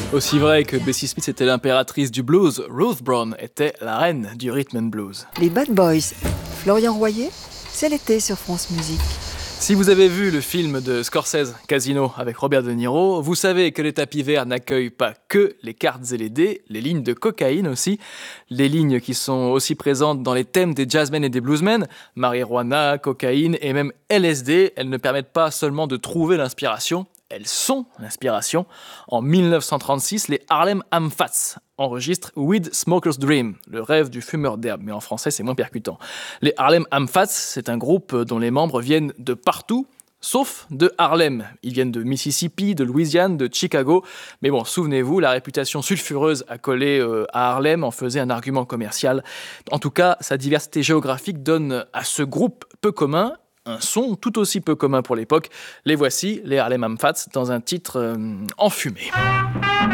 Aussi vrai que Bessie Smith était l'impératrice du blues, Ruth Brown était la reine du rhythm and blues. Les Bad Boys, Florian Royer, c'est l'été sur France Musique. Si vous avez vu le film de Scorsese, Casino, avec Robert De Niro, vous savez que les tapis verts n'accueillent pas que les cartes et les dés, les lignes de cocaïne aussi, les lignes qui sont aussi présentes dans les thèmes des jazzmen et des bluesmen, marijuana, cocaïne et même LSD, elles ne permettent pas seulement de trouver l'inspiration, elles sont l'inspiration. En 1936, les Harlem Amphats enregistrent Weed Smoker's Dream, le rêve du fumeur d'herbe, mais en français c'est moins percutant. Les Harlem Amphats, c'est un groupe dont les membres viennent de partout, sauf de Harlem. Ils viennent de Mississippi, de Louisiane, de Chicago. Mais bon, souvenez-vous, la réputation sulfureuse accolée à Harlem en faisait un argument commercial. En tout cas, sa diversité géographique donne à ce groupe peu commun un son tout aussi peu commun pour l'époque. Les voici, les Harlem Amphats, dans un titre enfumé.